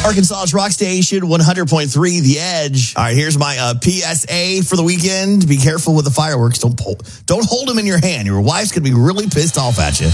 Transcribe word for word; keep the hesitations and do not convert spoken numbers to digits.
Arkansas's Rock Station, one hundred point three, The Edge. All right, here's my uh, P S A for the weekend. Be careful with the fireworks. Don't pull, don't hold them in your hand. Your wife's going to be really pissed off at you.